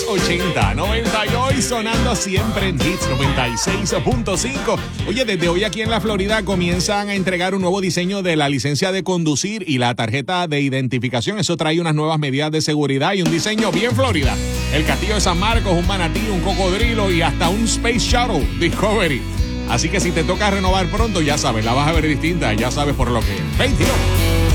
80, 90 y hoy sonando siempre en Hits 96.5. Oye, desde hoy aquí en la Florida comienzan a entregar un nuevo diseño de la licencia de conducir y la tarjeta de identificación. Eso trae unas nuevas medidas de seguridad y un diseño bien Florida. El castillo de San Marcos, un manatí, un cocodrilo y hasta un Space Shuttle Discovery. Así que si te toca renovar pronto, ya sabes, la vas a ver distinta, ya sabes por lo que es. 22.